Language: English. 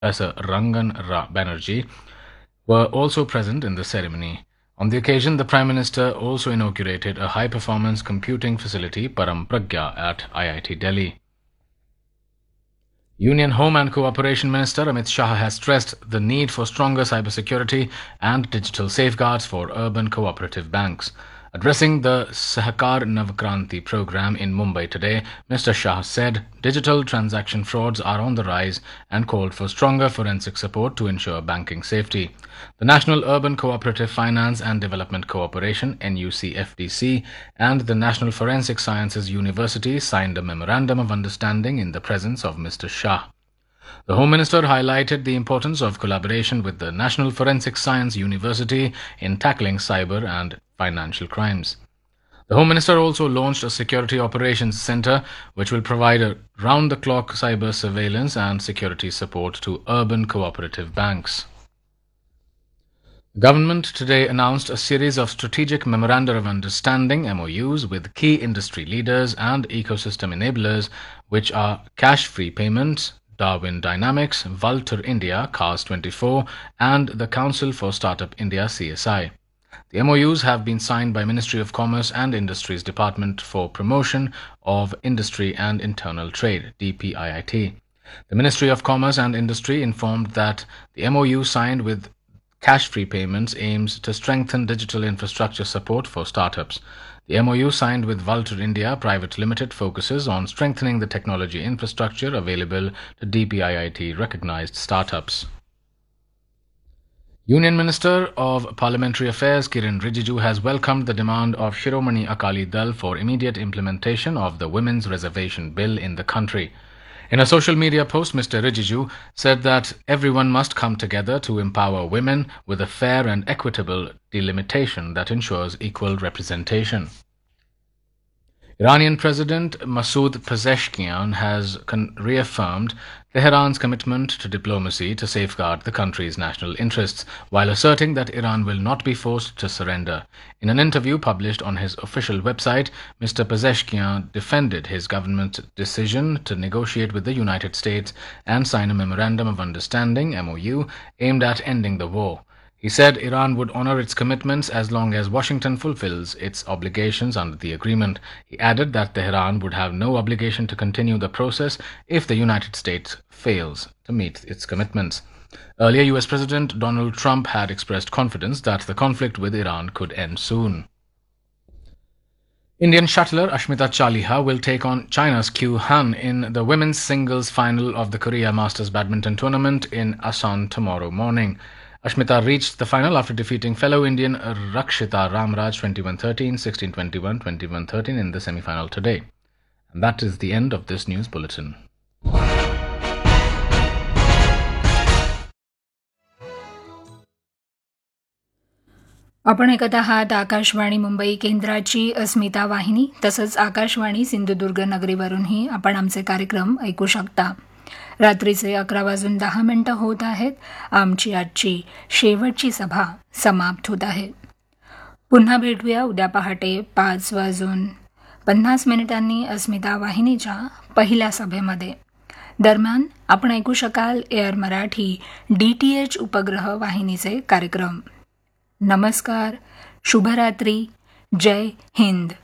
Professor Rangan Banerjee were also present in the ceremony. On the occasion, the Prime Minister also inaugurated a high-performance computing facility, Param Pragya, at IIT Delhi. Union Home and Cooperation Minister Amit Shah has stressed the need for stronger cybersecurity and digital safeguards for urban cooperative banks. Addressing the Sahakar Navkranti program in Mumbai today, Mr. Shah said digital transaction frauds are on the rise and called for stronger forensic support to ensure banking safety. The National Urban Cooperative Finance and Development Corporation (NUCFDC) and the National Forensic Sciences University signed a memorandum of understanding in the presence of Mr. Shah. The Home Minister highlighted the importance of collaboration with the National Forensic Science University in tackling cyber and financial crimes. The Home Minister also launched a Security Operations Centre which will provide a round-the-clock cyber surveillance and security support to urban cooperative banks. The government today announced a series of strategic memoranda of understanding MOUs with key industry leaders and ecosystem enablers, which are Cash-Free Payments, Darwin Dynamics, Vultur India, Cars24, and the Council for Startup India (CSI). The MOUs have been signed by Ministry of Commerce and Industries Department for Promotion of Industry and Internal Trade (DPIIT). The Ministry of Commerce and Industry informed that the MOU signed with Cash-Free Payments aims to strengthen digital infrastructure support for startups. The MOU signed with Vultur India Private Limited focuses on strengthening the technology infrastructure available to DPIIT recognized startups. Union Minister of Parliamentary Affairs Kiren Rijiju has welcomed the demand of Shiromani Akali Dal for immediate implementation of the Women's Reservation Bill in the country. In a social media post, Mr. Rijiju said that everyone must come together to empower women with a fair and equitable delimitation that ensures equal representation. Iranian President Masoud Pezeshkian has reaffirmed Tehran's commitment to diplomacy to safeguard the country's national interests, while asserting that Iran will not be forced to surrender. In an interview published on his official website, Mr. Pezeshkian defended his government's decision to negotiate with the United States and sign a Memorandum of Understanding (MOU) aimed at ending the war. He said Iran would honor its commitments as long as Washington fulfills its obligations under the agreement. He added that Tehran would have no obligation to continue the process if the United States fails to meet its commitments. Earlier, US President Donald Trump had expressed confidence that the conflict with Iran could end soon. Indian shuttler Ashmita Chaliha will take on China's Qiu Han in the women's singles final of the Korea Masters Badminton Tournament in Asan tomorrow morning. Ashmita reached the final after defeating fellow Indian Rakshita Ramraj 21-13, 16-21, 21-13 in the semi-final today. And that is the end of this news bulletin. आपण ऐकत आहात आकाशवाणी मुंबई केंद्राची अस्मिता वाहिनी, तसंच आकाशवाणी सिंधुदुर्ग नगरीवरूनही आपण आमचे कार्यक्रम ऐकू शकता. रात्रीचे 11:10 होत आहेत. आमची आजची शेवटची सभा समाप्त होत आहे. पुन्हा भेटूया उद्या पहाटे 5:50 अस्मिता वाहिनीच्या पहिल्या सभेमध्ये. दरम्यान आपण ऐकू शकाल एअर मराठी DTH उपग्रह वाहिनीचे कार्यक्रम. नमस्कार, शुभरात्री, जय हिंद.